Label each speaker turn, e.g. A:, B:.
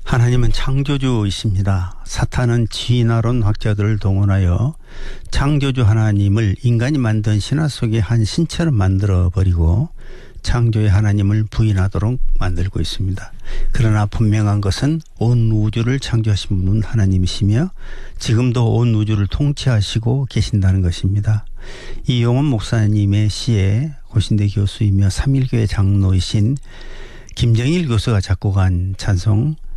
A: 하나님은 창조주이십니다. 사탄은 진화론 학자들을 동원하여 창조주 하나님을 인간이 만든 신화 속의 한 신처럼 만들어버리고 창조의 하나님을 부인하도록 만들고 있습니다. 그러나 분명한 것은 온 우주를 창조하신 분은 하나님이시며 지금도 온 우주를 통치하시고 계신다는 것입니다. 이용원 목사님의 시에 고신대 교수이며 삼일교회 장로이신 김정일 교수가 작곡한 찬송